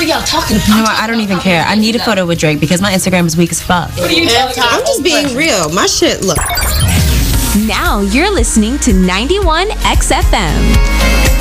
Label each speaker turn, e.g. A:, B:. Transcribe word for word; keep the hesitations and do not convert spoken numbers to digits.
A: are y'all talking about?
B: You know what? I don't even care. I need a photo with Drake because my Instagram is weak as fuck.
A: What are you talking about?
C: I'm just being real. My shit, look.
D: Now you're listening to ninety-one X F M.